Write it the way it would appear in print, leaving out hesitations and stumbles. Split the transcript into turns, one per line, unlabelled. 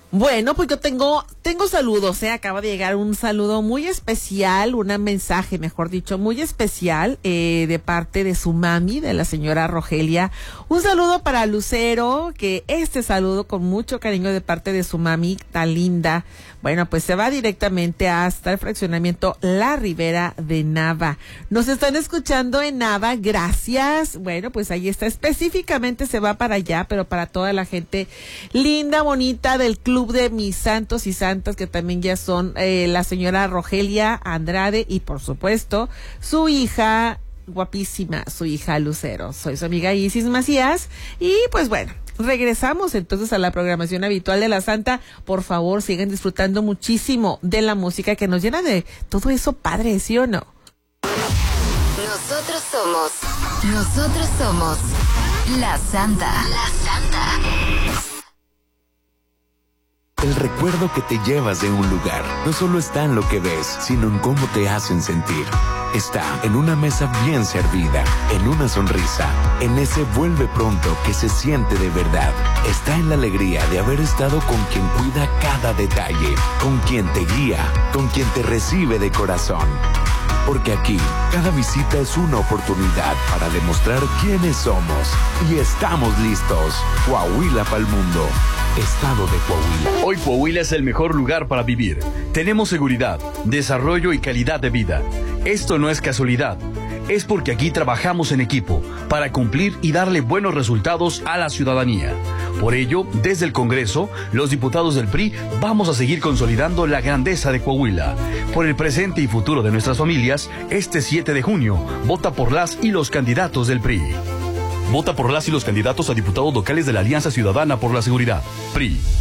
Bueno, pues yo tengo saludos, acaba de llegar un saludo muy especial, un mensaje, mejor dicho, muy especial, de parte de su mami, de la señora Rogelia. Un saludo para Lucero, que este saludo con mucho cariño de parte de su mami, tan linda. Bueno, pues se va directamente hasta el fraccionamiento La Ribera de Nava. Nos están escuchando en Nava, gracias. Bueno, pues ahí está, específicamente se va para allá, pero para toda la gente linda, bonita del club de mis santos y santas, que también ya son la señora Rogelia Andrade y por supuesto su hija guapísima, su hija Lucero. Soy su amiga Isis Macías y pues bueno, regresamos entonces a la programación habitual de la Santa. Por favor, sigan disfrutando muchísimo de la música que nos llena de todo eso padre, ¿sí o no?
Nosotros somos la Santa.
El recuerdo que te llevas de un lugar no solo está en lo que ves, sino en cómo te hacen sentir. Está en una mesa bien servida, en una sonrisa, en ese vuelve pronto que se siente de verdad. Está en la alegría de haber estado con quien cuida cada detalle, con quien te guía, con quien te recibe de corazón. Porque aquí, cada visita es una oportunidad para demostrar quiénes somos. Y estamos listos. Coahuila pa'l mundo. Estado de Coahuila.
Hoy Coahuila es el mejor lugar para vivir. Tenemos seguridad, desarrollo y calidad de vida. Esto no es casualidad. Es porque aquí trabajamos en equipo para cumplir y darle buenos resultados a la ciudadanía. Por ello, desde el Congreso, los diputados del PRI vamos a seguir consolidando la grandeza de Coahuila. Por el presente y futuro de nuestras familias, este 7 de junio, vota por las y los candidatos del PRI. Vota por las y los candidatos a diputados locales de la Alianza Ciudadana por la Seguridad, PRI.